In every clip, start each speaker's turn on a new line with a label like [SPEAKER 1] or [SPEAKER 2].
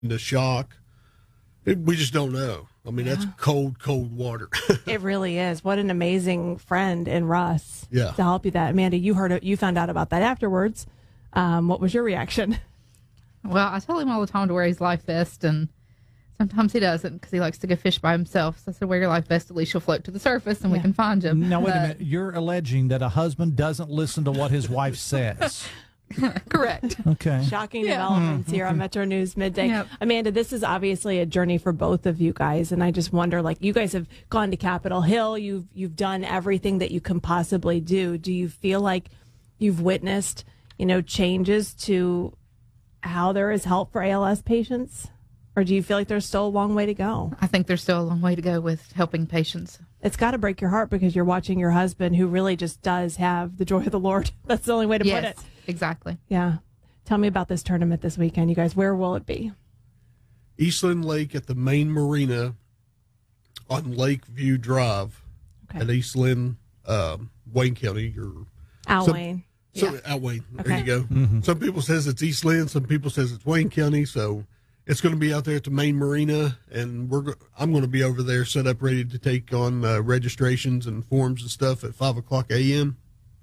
[SPEAKER 1] the shock. We just don't know. I mean, that's cold water.
[SPEAKER 2] It really is. What an amazing friend in Russ to help you that. Amanda, you found out about that afterwards. What was your reaction?
[SPEAKER 3] Well, I tell him all the time to wear his life vest, and sometimes he doesn't because he likes to go fish by himself. So I said, wear your life vest, at least you'll float to the surface and we can find him.
[SPEAKER 4] Now, wait a minute. You're alleging that a husband doesn't listen to what his wife says.
[SPEAKER 3] Correct.
[SPEAKER 4] Okay.
[SPEAKER 2] Shocking developments here on Metro News Midday.
[SPEAKER 3] Yep.
[SPEAKER 2] Amanda, this is obviously a journey for both of you guys, and I just wonder, like, you guys have gone to Capitol Hill, you've done everything that you can possibly do. Do you feel like you've witnessed, changes to how there is help for ALS patients, or do you feel like there's still a long way to go?
[SPEAKER 3] I think there's still a long way to go with helping patients.
[SPEAKER 2] It's got to break your heart because you're watching your husband, who really just does have the joy of the Lord. That's the only way to put it.
[SPEAKER 3] Exactly.
[SPEAKER 2] Yeah. Tell me about this tournament this weekend, you guys. Where will it be?
[SPEAKER 1] Eastland Lake at the main marina on Lakeview Drive at Eastland, Wayne County.
[SPEAKER 2] Wayne.
[SPEAKER 1] Out Wayne. There you go. Mm-hmm. Some people says it's Eastland. Some people says it's Wayne County. So it's going to be out there at the main marina, and I'm going to be over there set up ready to take on registrations and forms and stuff at 5:00 a.m.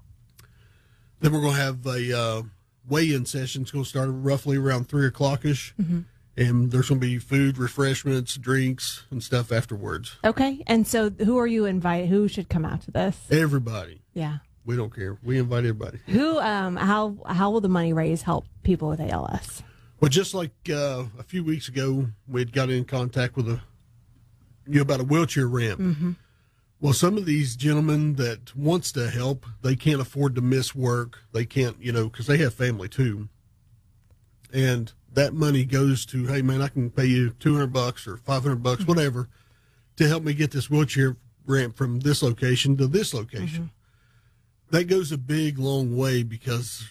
[SPEAKER 1] Then we're going to have a weigh-in session. It's going to start roughly around 3:00-ish. Mm-hmm. And there's going to be food, refreshments, drinks, and stuff afterwards.
[SPEAKER 2] Okay. And so who are you inviting? Who should come out to this?
[SPEAKER 1] Everybody.
[SPEAKER 2] Yeah.
[SPEAKER 1] We don't care. We invite everybody.
[SPEAKER 2] Who? How will the money raised help people with ALS?
[SPEAKER 1] Well, just like a few weeks ago, we had got in contact with about a wheelchair ramp. Mm-hmm. Well, some of these gentlemen that wants to help, they can't afford to miss work. They can't, because they have family too. And that money goes to, hey man, I can pay you $200 or $500, whatever, to help me get this wheelchair ramp from this location to this location. Mm-hmm. That goes a big, long way because,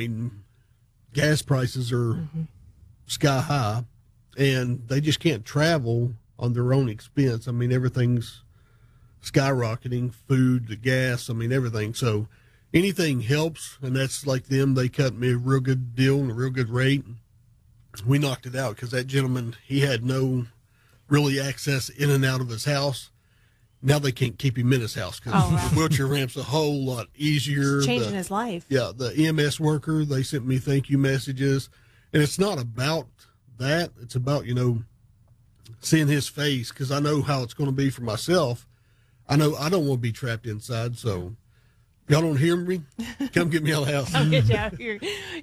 [SPEAKER 1] gas prices are sky high, and they just can't travel on their own expense. Everything's skyrocketing, food, the gas, everything. So anything helps, and that's like them. They cut me a real good deal and a real good rate. We knocked it out because that gentleman, he had no really access in and out of his house. Now they can't keep him in his house because the wheelchair ramp's a whole lot easier.
[SPEAKER 2] It's changing his life.
[SPEAKER 1] Yeah, the EMS worker, they sent me thank you messages. And it's not about that. It's about, seeing his face, because I know how it's going to be for myself. I know I don't want to be trapped inside, so y'all don't hear me? Come get me out of the house.
[SPEAKER 2] I'll get you out here.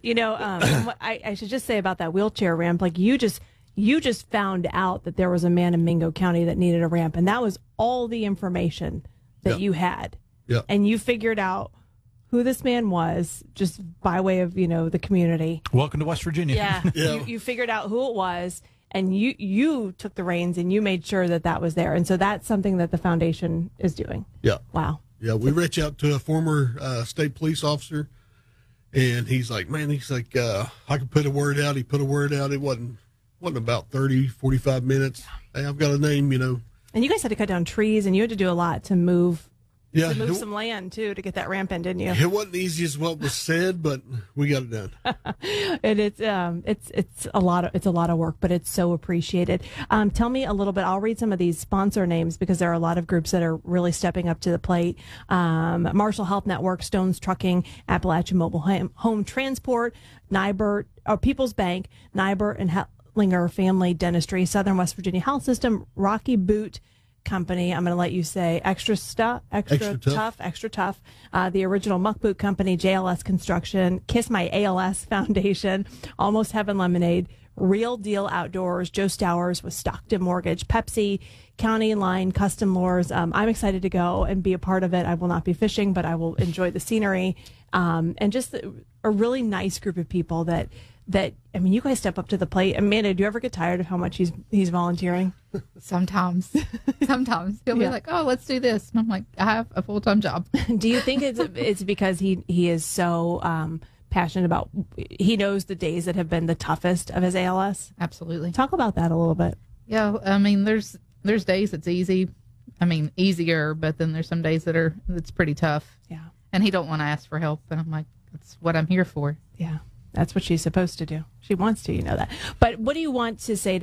[SPEAKER 2] I should just say about that wheelchair ramp, like you just found out that there was a man in Mingo County that needed a ramp, and that was all the information that you had.
[SPEAKER 1] Yeah.
[SPEAKER 2] And you figured out who this man was just by way of, the community.
[SPEAKER 4] Welcome to West Virginia.
[SPEAKER 2] Yeah. You figured out who it was, and you took the reins and you made sure that was there. And so that's something that the foundation is doing.
[SPEAKER 1] Yeah.
[SPEAKER 2] Wow.
[SPEAKER 1] Yeah, we reached out to a former state police officer, and he's like, I could put a word out. He put a word out. It wasn't about 30, 45 minutes. Hey, I've got a name,
[SPEAKER 2] And you guys had to cut down trees, and you had to do a lot to move some land, too, to get that ramp in, didn't you?
[SPEAKER 1] It wasn't easy as what was said, but we got it done.
[SPEAKER 2] And it's a lot of work, but it's so appreciated. Tell me a little bit. I'll read some of these sponsor names because there are a lot of groups that are really stepping up to the plate. Marshall Health Network, Stones Trucking, Appalachian Mobile Home Transport, Nybert, People's Bank, Nybert and Hetlinger Family Dentistry, Southern West Virginia Health System, Rocky Boot Company. I'm going to let you say extra tough. The original Muck Boot Company, JLS Construction, Kiss My ALS Foundation, Almost Heaven Lemonade, Real Deal Outdoors, Joe Stowers with Stockton Mortgage, Pepsi, County Line Custom Lures. I'm excited to go and be a part of it. I will not be fishing, but I will enjoy the scenery, and just a really nice group of people that you guys step up to the plate. Amanda, do you ever get tired of how much he's volunteering?
[SPEAKER 3] Sometimes he'll be like, "Oh, let's do this," and I'm like, "I have a full-time job."
[SPEAKER 2] Do you think it's because he is so passionate about? He knows the days that have been the toughest of his ALS.
[SPEAKER 3] Absolutely.
[SPEAKER 2] Talk about that a little bit.
[SPEAKER 3] Yeah, there's days it's easy. Easier, but then there's some days it's pretty tough.
[SPEAKER 2] Yeah.
[SPEAKER 3] And he don't want to ask for help, and I'm like, that's what I'm here for.
[SPEAKER 2] Yeah. That's what she's supposed to do. She wants to, you know that. But what do you want to say